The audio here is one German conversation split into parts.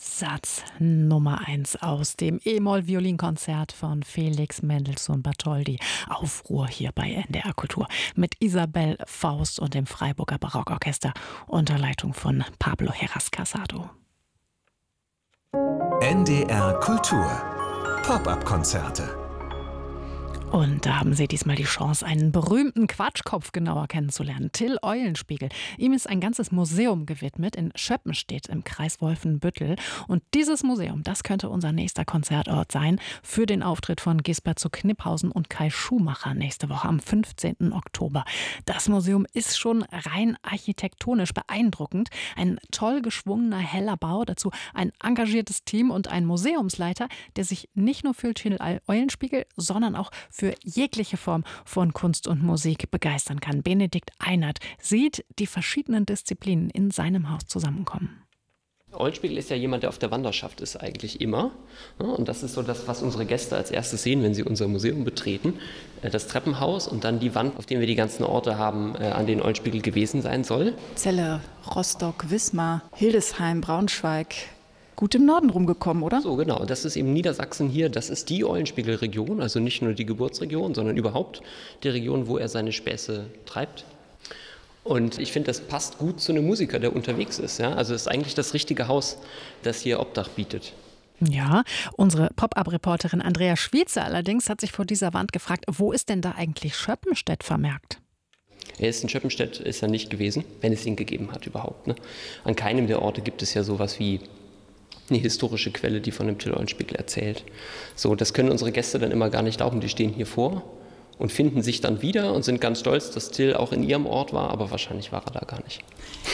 Satz Nummer 1 aus dem E-Moll-Violinkonzert von Felix Mendelssohn Bartholdy. Aufruhr hier bei NDR Kultur mit Isabel Faust und dem Freiburger Barockorchester unter Leitung von Pablo Heras Casado. NDR Kultur Pop-up-Konzerte. Und da haben Sie diesmal die Chance, einen berühmten Quatschkopf genauer kennenzulernen. Till Eulenspiegel. Ihm ist ein ganzes Museum gewidmet in Schöppenstedt im Kreis Wolfenbüttel. Und dieses Museum, das könnte unser nächster Konzertort sein für den Auftritt von Gisbert zu Kniphausen und Kai Schumacher nächste Woche am 15. Oktober. Das Museum ist schon rein architektonisch beeindruckend. Ein toll geschwungener, heller Bau, dazu ein engagiertes Team und ein Museumsleiter, der sich nicht nur für Till Eulenspiegel, sondern auch für jegliche Form von Kunst und Musik begeistern kann. Benedikt Einert sieht die verschiedenen Disziplinen in seinem Haus zusammenkommen. Eulenspiegel ist ja jemand, der auf der Wanderschaft ist eigentlich immer. Und das ist so das, was unsere Gäste als erstes sehen, wenn sie unser Museum betreten. Das Treppenhaus und dann die Wand, auf der wir die ganzen Orte haben, an denen Eulenspiegel gewesen sein soll. Celle, Rostock, Wismar, Hildesheim, Braunschweig. Gut im Norden rumgekommen, oder? So, genau. Das ist eben Niedersachsen hier. Das ist die Eulenspiegel-Region, also nicht nur die Geburtsregion, sondern überhaupt die Region, wo er seine Späße treibt. Und ich finde, das passt gut zu einem Musiker, der unterwegs ist. Ja? Also es ist eigentlich das richtige Haus, das hier Obdach bietet. Ja, unsere Pop-up-Reporterin Andrea Schwiezer allerdings hat sich vor dieser Wand gefragt, wo ist denn da eigentlich Schöppenstedt vermerkt? Er ist in Schöppenstedt ist er nicht gewesen, wenn es ihn gegeben hat überhaupt. Ne? An keinem der Orte gibt es ja sowas wie eine historische Quelle, die von dem Till Eulenspiegel erzählt. So, das können unsere Gäste dann immer gar nicht glauben. Die stehen hier vor und finden sich dann wieder und sind ganz stolz, dass Till auch in ihrem Ort war, aber wahrscheinlich war er da gar nicht.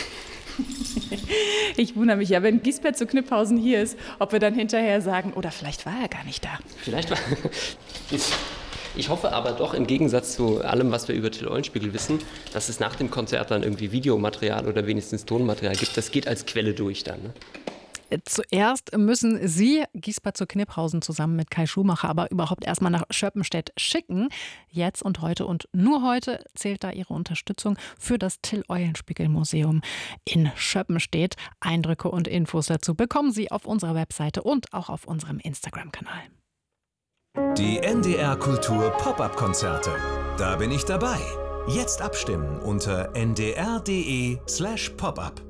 Ich wundere mich ja, wenn Gisbert zu Kniphausen hier ist, ob wir dann hinterher sagen, oder vielleicht war er gar nicht da. Vielleicht war Ich hoffe aber doch, im Gegensatz zu allem, was wir über Till Eulenspiegel wissen, dass es nach dem Konzert dann irgendwie Videomaterial oder wenigstens Tonmaterial gibt. Das geht als Quelle durch dann. Ne? Zuerst müssen Sie Gisbert zu Kniphausen zusammen mit Kai Schumacher aber überhaupt erstmal nach Schöppenstedt schicken. Jetzt und heute und nur heute zählt da Ihre Unterstützung für das Till Eulenspiegel Museum in Schöppenstedt. Eindrücke und Infos dazu bekommen Sie auf unserer Webseite und auch auf unserem Instagram-Kanal. Die NDR Kultur Pop-up-Konzerte. Da bin ich dabei. Jetzt abstimmen unter ndr.de/popup.